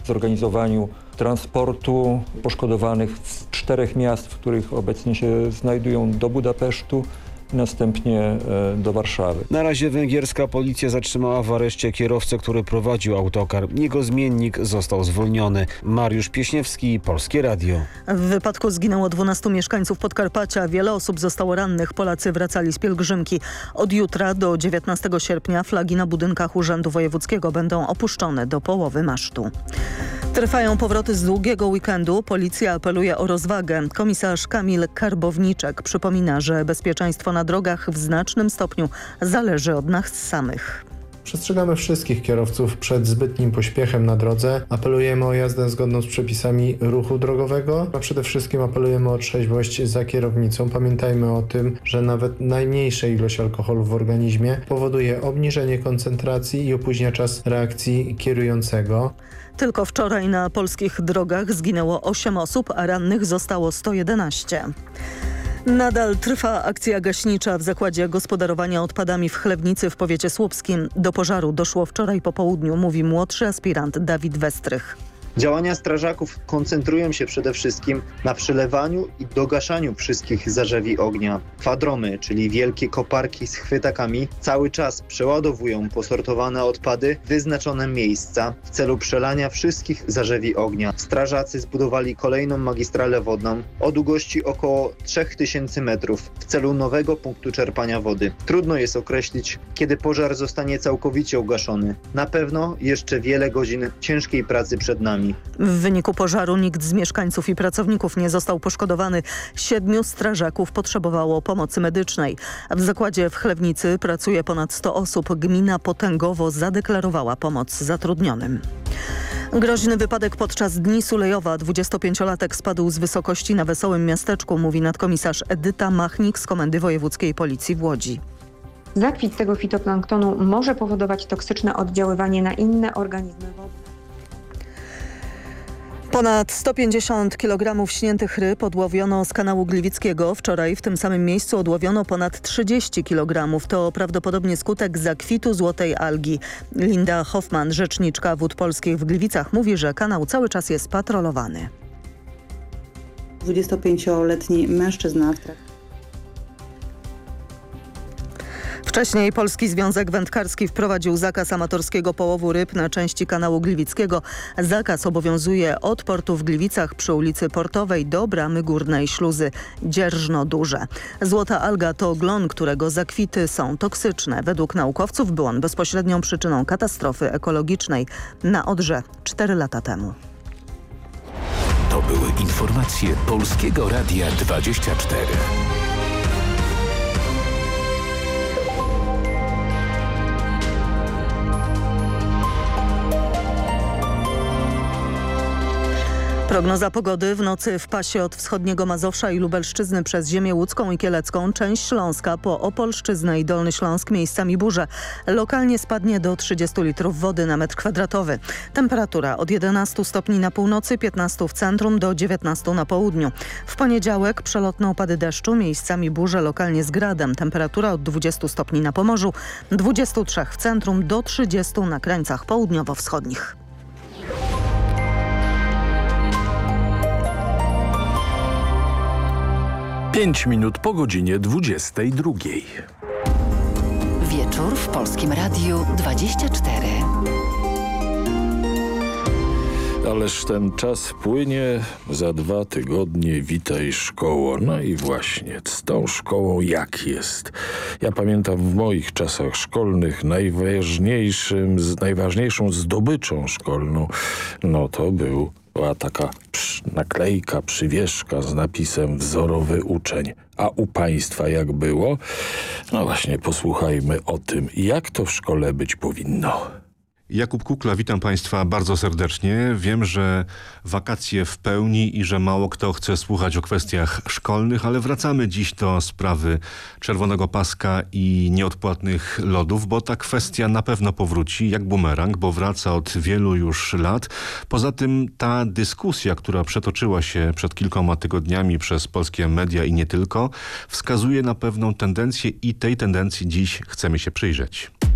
zorganizowaniu transportu poszkodowanych z 4 miast, w których obecnie się znajdują, do Budapesztu, następnie do Warszawy. Na razie węgierska policja zatrzymała w areszcie kierowcę, który prowadził autokar. Jego zmiennik został zwolniony. Mariusz Pieśniewski, Polskie Radio. W wypadku zginęło 12 mieszkańców Podkarpacia. Wiele osób zostało rannych. Polacy wracali z pielgrzymki. Od jutra do 19 sierpnia flagi na budynkach Urzędu Wojewódzkiego będą opuszczone do połowy masztu. Trwają powroty z długiego weekendu. Policja apeluje o rozwagę. Komisarz Kamil Karbowniczek przypomina, że bezpieczeństwo na drogach w znacznym stopniu zależy od nas samych. Przestrzegamy wszystkich kierowców przed zbytnim pośpiechem na drodze. Apelujemy o jazdę zgodną z przepisami ruchu drogowego, a przede wszystkim apelujemy o trzeźwość za kierownicą. Pamiętajmy o tym, że nawet najmniejsza ilość alkoholu w organizmie powoduje obniżenie koncentracji i opóźnia czas reakcji kierującego. Tylko wczoraj na polskich drogach zginęło 8 osób, a rannych zostało 111. Nadal trwa akcja gaśnicza w Zakładzie Gospodarowania Odpadami w Chlewnicy w powiecie słupskim. Do pożaru doszło wczoraj po południu, mówi młodszy aspirant Dawid Westrych. Działania strażaków koncentrują się przede wszystkim na przylewaniu i dogaszaniu wszystkich zarzewi ognia. Kwadromy, czyli wielkie koparki z chwytakami, cały czas przeładowują posortowane odpady w wyznaczone miejsca w celu przelania wszystkich zarzewi ognia. Strażacy zbudowali kolejną magistralę wodną o długości około 3000 metrów w celu nowego punktu czerpania wody. Trudno jest określić, kiedy pożar zostanie całkowicie ugaszony. Na pewno jeszcze wiele godzin ciężkiej pracy przed nami. W wyniku pożaru nikt z mieszkańców i pracowników nie został poszkodowany. 7 strażaków potrzebowało pomocy medycznej. W zakładzie w Chlewnicy pracuje ponad 100 osób. Gmina potęgowo zadeklarowała pomoc zatrudnionym. Groźny wypadek podczas Dni Sulejowa. 25-latek spadł z wysokości na Wesołym Miasteczku, mówi nadkomisarz Edyta Machnik z Komendy Wojewódzkiej Policji w Łodzi. Zakwit tego fitoplanktonu może powodować toksyczne oddziaływanie na inne organizmy wodne. Ponad 150 kg śniętych ryb odłowiono z kanału Gliwickiego. Wczoraj w tym samym miejscu odłowiono ponad 30 kg. To prawdopodobnie skutek zakwitu złotej algi. Linda Hoffman, rzeczniczka Wód Polskich w Gliwicach, mówi, że kanał cały czas jest patrolowany. 25-letni mężczyzna Wcześniej Polski Związek Wędkarski wprowadził zakaz amatorskiego połowu ryb na części kanału Gliwickiego. Zakaz obowiązuje od portu w Gliwicach przy ulicy Portowej do bramy górnej śluzy Dzierżno-Duże. Złota alga to glon, którego zakwity są toksyczne. Według naukowców był on bezpośrednią przyczyną katastrofy ekologicznej na Odrze 4 lata temu. To były informacje Polskiego Radia 24. Prognoza pogody: w nocy w pasie od wschodniego Mazowsza i Lubelszczyzny przez ziemię łódzką i kielecką, część Śląska po Opolszczyznę i Dolny Śląsk miejscami burze. Lokalnie spadnie do 30 litrów wody na metr kwadratowy. Temperatura od 11 stopni na północy, 15 w centrum do 19 na południu. W poniedziałek przelotne opady deszczu, miejscami burze, lokalnie z gradem. Temperatura od 20 stopni na Pomorzu, 23 w centrum do 30 na krańcach południowo-wschodnich. 5 minut po godzinie 22. Wieczór w Polskim Radiu 24. Ależ ten czas płynie, za 2 tygodnie witaj szkoło. No i właśnie z tą szkołą jak jest? Ja pamiętam w moich czasach szkolnych najważniejszą zdobyczą szkolną, no to była taka naklejka, przywieszka z napisem wzorowy uczeń. A u państwa jak było? No właśnie, posłuchajmy o tym, jak to w szkole być powinno. Jakub Kukla, witam Państwa bardzo serdecznie. Wiem, że wakacje w pełni i że mało kto chce słuchać o kwestiach szkolnych, ale wracamy dziś do sprawy czerwonego paska i nieodpłatnych lodów, bo ta kwestia na pewno powróci jak bumerang, bo wraca od wielu już lat. Poza tym ta dyskusja, która przetoczyła się przed kilkoma tygodniami przez polskie media i nie tylko, wskazuje na pewną tendencję i tej tendencji dziś chcemy się przyjrzeć.